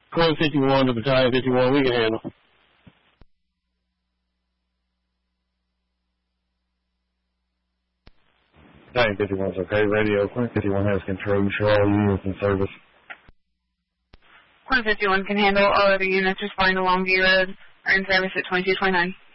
Quinn 51 to Battalion 51, we can handle. Battalion 51's okay. Radio, Quinn 51 has control. You show all units in service. Quinn 51 can handle. All other units responding to Longview Road are in service at 2229.